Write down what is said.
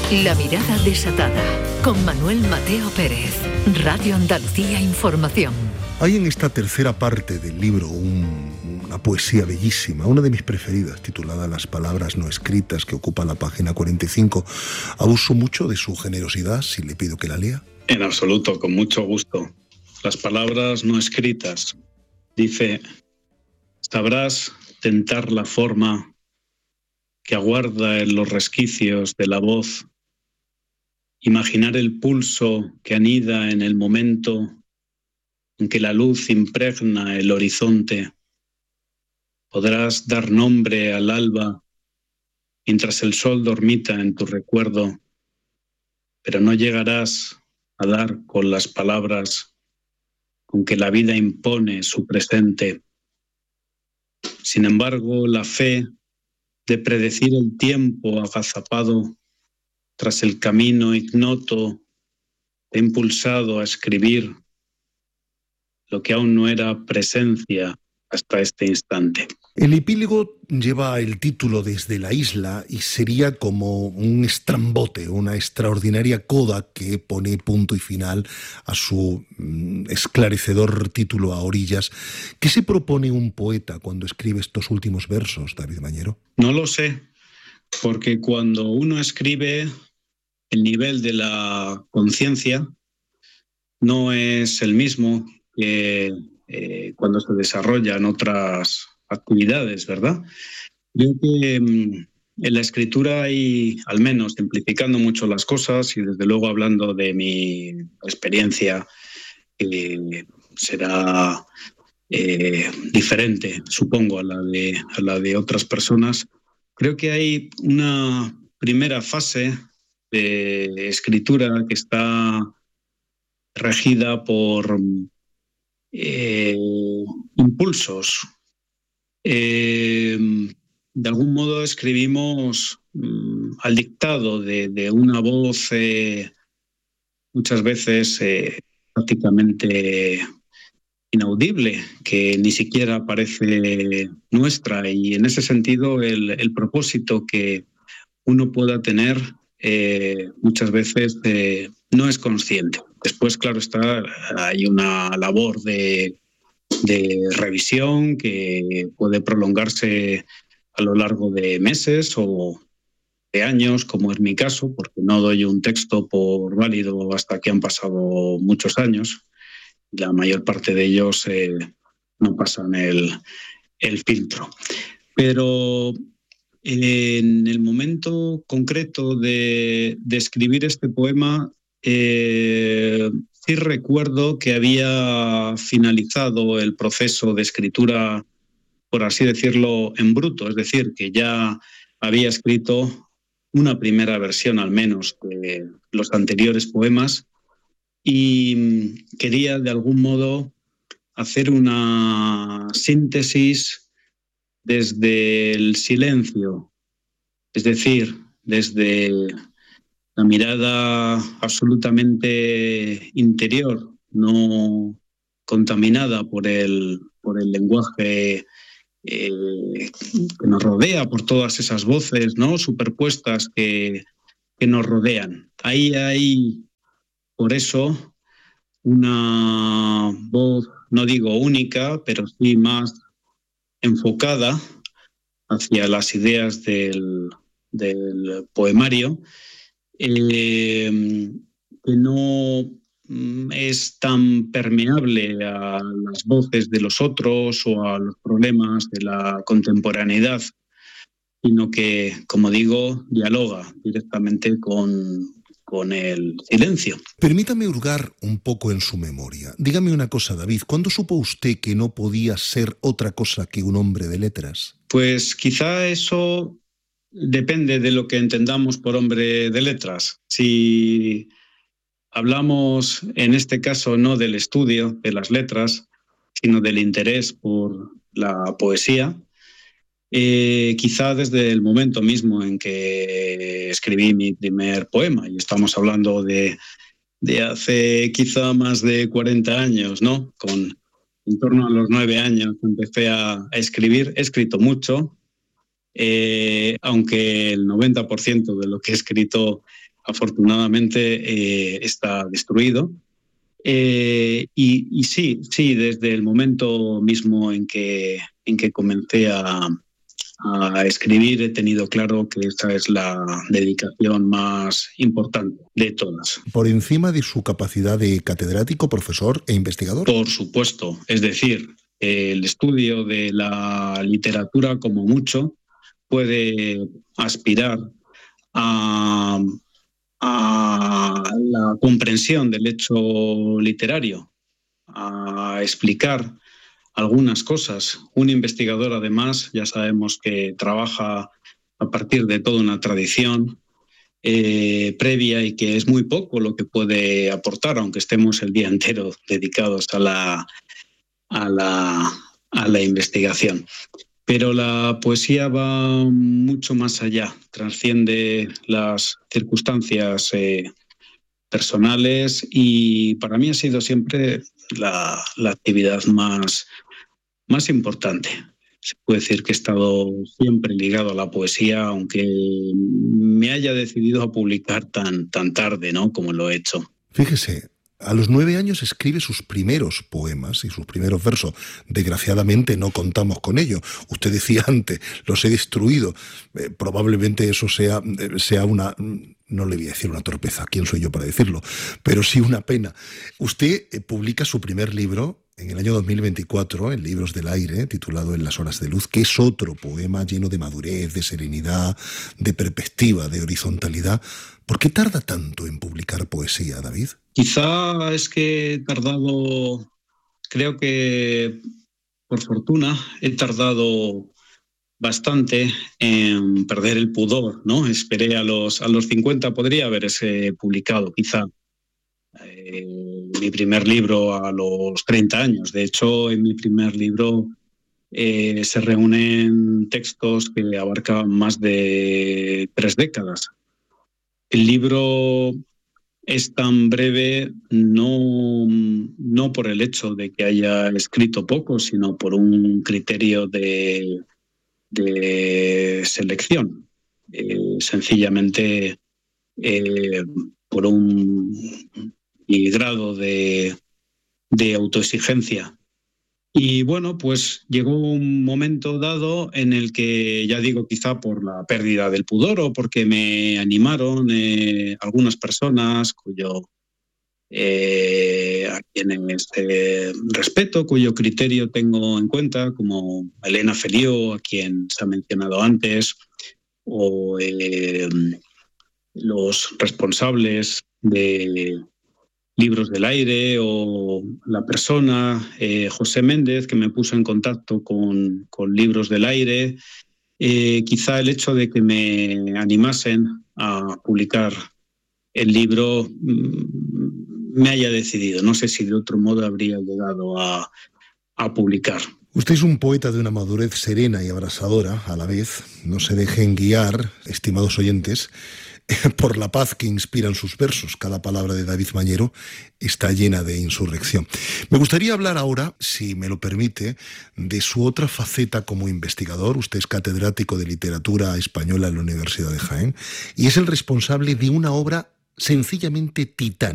La mirada desatada, con Manuel Mateo Pérez, Radio Andalucía Información. Hay en esta tercera parte del libro una poesía bellísima, una de mis preferidas, titulada Las palabras no escritas, que ocupa la página 45. ¿Abuso mucho de su generosidad si le pido que la lea? En absoluto, con mucho gusto. Las palabras no escritas. Dice: sabrás tentar la forma que aguarda en los resquicios de la voz, imaginar el pulso que anida en el momento en que la luz impregna el horizonte. Podrás dar nombre al alba mientras el sol dormita en tu recuerdo, pero no llegarás a dar con las palabras con que la vida impone su presente. Sin embargo, la fe de predecir el tiempo agazapado tras el camino ignoto te ha impulsado a escribir lo que aún no era presencia hasta este instante. El epílogo lleva el título Desde la isla y sería como un estrambote, una extraordinaria coda que pone punto y final a su esclarecedor título A orillas. ¿Qué se propone un poeta cuando escribe estos últimos versos, David Mañero? No lo sé, porque cuando uno escribe, el nivel de la conciencia no es el mismo que cuando se desarrollan otras actividades, ¿verdad? Creo que en la escritura hay, al menos simplificando mucho las cosas y desde luego hablando de mi experiencia, será diferente, supongo, a la de otras personas. Creo que hay una primera fase de escritura que está regida por impulsos. De algún modo escribimos al dictado de una voz muchas veces prácticamente inaudible, que ni siquiera parece nuestra, y en ese sentido el propósito que uno pueda tener muchas veces no es consciente. Después, claro está, hay una labor de revisión que puede prolongarse a lo largo de meses o de años, como es mi caso, porque no doy un texto por válido hasta que han pasado muchos años. La mayor parte de ellos no pasan el filtro. Pero en el momento concreto de escribir este poema, sí recuerdo que había finalizado el proceso de escritura, por así decirlo, en bruto, es decir, que ya había escrito una primera versión al menos de los anteriores poemas y quería de algún modo hacer una síntesis desde el silencio, es decir, desde la mirada absolutamente interior, no contaminada por el lenguaje que nos rodea, por todas esas voces, ¿no?, superpuestas que nos rodean. Ahí hay, por eso, una voz, no digo única, pero sí más enfocada hacia las ideas del poemario, que no es tan permeable a las voces de los otros o a los problemas de la contemporaneidad, sino que, como digo, dialoga directamente con el silencio. Permítame hurgar un poco en su memoria. Dígame una cosa, David, ¿cuándo supo usted que no podía ser otra cosa que un hombre de letras? Pues quizá eso depende de lo que entendamos por hombre de letras. Si hablamos, en este caso, no del estudio de las letras, sino del interés por la poesía, quizá desde el momento mismo en que escribí mi primer poema, y estamos hablando de hace quizá más de 40 años, ¿no? En torno a los 9 años empecé a escribir. He escrito mucho, aunque el 90% de lo que he escrito afortunadamente está destruido. Y sí, desde el momento mismo en que comencé a escribir, he tenido claro que esta es la dedicación más importante de todas. ¿Por encima de su capacidad de catedrático, profesor e investigador? Por supuesto. Es decir, el estudio de la literatura, como mucho, puede aspirar a la comprensión del hecho literario, a explicar algunas cosas. Un investigador, además, ya sabemos que trabaja a partir de toda una tradición previa y que es muy poco lo que puede aportar, aunque estemos el día entero dedicados a la investigación. Pero la poesía va mucho más allá, trasciende las circunstancias personales, y para mí ha sido siempre la actividad más importante. Se puede decir que he estado siempre ligado a la poesía, aunque me haya decidido a publicar tan tarde, ¿no?, como lo he hecho. Fíjese, a los 9 años escribe sus primeros poemas y sus primeros versos. Desgraciadamente no contamos con ello. Usted decía antes, los he destruido. Probablemente eso sea una... No le voy a decir una torpeza, ¿quién soy yo para decirlo? Pero sí una pena. Usted publica su primer libro en el año 2024, en Libros del Aire, titulado En las horas de luz, que es otro poema lleno de madurez, de serenidad, de perspectiva, de horizontalidad. ¿Por qué tarda tanto en publicar poesía, David? Quizá es que he tardado, creo que por fortuna, he tardado bastante en perder el pudor, ¿no? Esperé a los 50, podría haberse publicado quizá mi primer libro a los 30 años. De hecho, en mi primer libro se reúnen textos que abarcaban más de 3 décadas. El libro es tan breve no por el hecho de que haya escrito poco, sino por un criterio de selección. Sencillamente por mi grado de autoexigencia. Y bueno, pues llegó un momento dado en el que, ya digo, quizá por la pérdida del pudor o porque me animaron algunas personas a quienes respeto, cuyo criterio tengo en cuenta, como Elena Felió, a quien se ha mencionado antes, o los responsables de Libros del Aire, o la persona, José Méndez, que me puso en contacto con Libros del Aire. Quizá el hecho de que me animasen a publicar el libro me haya decidido. No sé si de otro modo habría llegado a publicar. Usted es un poeta de una madurez serena y abrasadora a la vez. No se dejen guiar, estimados oyentes, por la paz que inspiran sus versos. Cada palabra de David Mañero está llena de insurrección. Me gustaría hablar ahora, si me lo permite, de su otra faceta como investigador. Usted es catedrático de literatura española en la Universidad de Jaén y es el responsable de una obra sencillamente titánica.